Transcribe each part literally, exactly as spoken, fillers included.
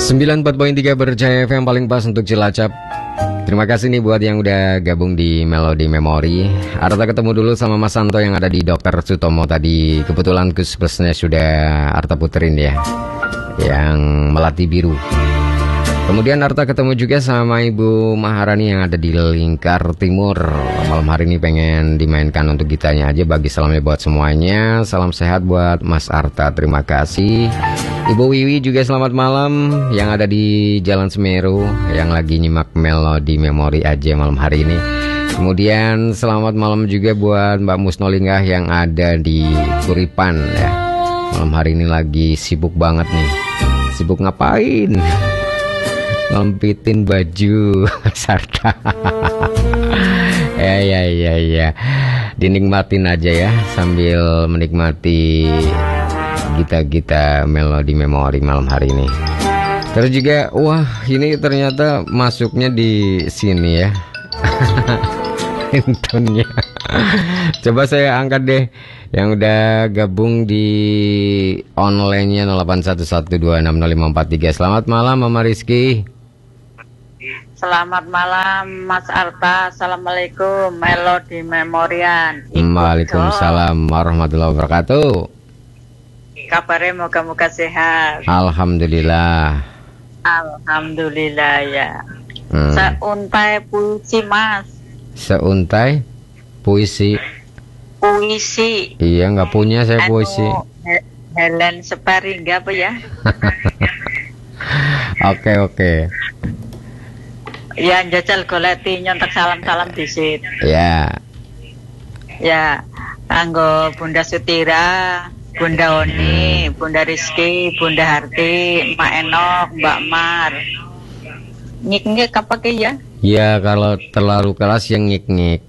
sembilan puluh empat koma tiga Berjaya F M paling pas untuk Cilacap. Terima kasih nih buat yang udah gabung di Melodi Memori. Arta ketemu dulu sama Mas Santo yang ada di Dokter Sutomo tadi. Kebetulan Gus Plusnya sudah Arta puterin ya, yang Melati Biru. Kemudian Arta ketemu juga sama Ibu Maharani yang ada di Lingkar Timur. Malam hari ini pengen dimainkan untuk gitanya aja. Bagi salamnya buat semuanya. Salam sehat buat Mas Arta, terima kasih. Ibu Wiwi juga selamat malam yang ada di Jalan Semeru, yang lagi nyimak Melodi Memori aja malam hari ini. Kemudian selamat malam juga buat Mbak Musnolinggah yang ada di Kuripan ya. Malam hari ini lagi sibuk banget nih. Sibuk ngapain? Ngempitin baju Sarta. Ya ya ya ya. Dinikmatin aja ya sambil menikmati gita-gita Melodi Memori malam hari ini. Terus juga wah ini ternyata masuknya di sini ya. Intonnya. Coba saya angkat deh yang udah gabung di online-nya nol delapan satu satu dua enam nol lima empat tiga. Selamat malam Mama Rizky. Selamat malam Mas Arta. Assalamualaikum Melodi Memorian. Waalaikumsalam warahmatullahi wabarakatuh. Kabarnya moga-moga sehat. Alhamdulillah. Alhamdulillah ya. hmm. Seuntai puisi Mas. Seuntai puisi. Puisi. Iya nggak punya saya anu, puisi. Helen Separi nggak apa ya? Oke oke. Ya jajal goleti nyontek salam-salam disit. Ya. Ya, kanggo Bunda Sutira, Bunda Oni, Bunda Rizky, Bunda Harti, Mak Enok, Mbak Mar. Nyik-nyik apa ke ya? Ya kalau terlalu keras yang nyik-nyik.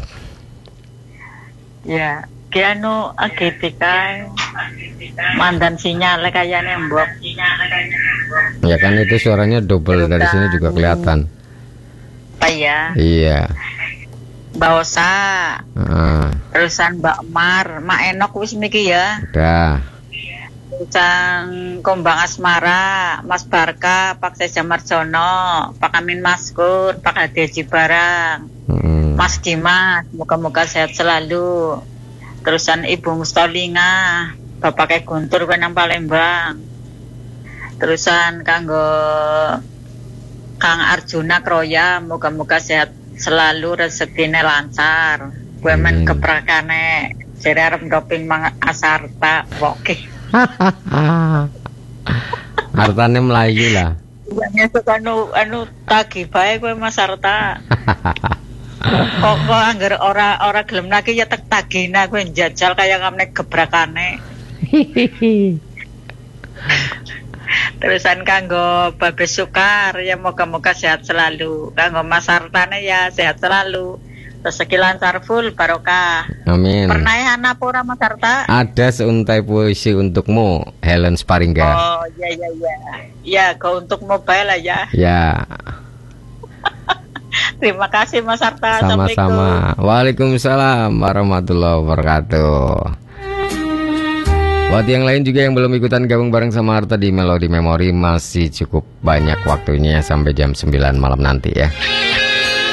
Ya, kianu agetika mandan sinyal kayak nembok. Ya kan itu suaranya double dari sini juga kelihatan. Apa ya? Iya. Mbak Osa, uh. terusan Mbak Mar, Mak Enok wis miki ya. Udah. Terusan Kombang Asmara, Mas Barka, Pak Seja Marjono, Pak Amin Maskur, Pak Hadi Barang, hmm. Mas Dimas, moga-moga sehat selalu. Terusan Ibu Mustolinga, Bapak Guntur Wenang Palembang. Terusan kanggo Kang Arjuna Kroya, moga-moga sehat selalu, rezekinya lancar. Gue men hmm. keprakane jere arep doping mang Asarta oke. Artane melayu lah. Ya anu anu tagi bae kowe Mas Arta. Kok kok anggar ora ora gelem naki ya tek tagina kowe njajal kaya ngamne gebrakane. Terusan kanggo Babes Sukar ya moga-moga sehat selalu. Kanggo Mas Artane ya sehat selalu. Rezeki lancar full barokah. Amin. Pernah ya anak pura Mas Arta? Ada seuntai puisi untukmu Helen Sparingga. Oh ya ya ya. Ya kau untuk mobile aja. Ya. Terima kasih Mas Arta. Sama-sama. Waalaikumsalam warahmatullahi wabarakatuh. Buat yang lain juga yang belum ikutan gabung bareng sama Arta di Melodi Memori, masih cukup banyak waktunya sampai jam sembilan malam nanti ya.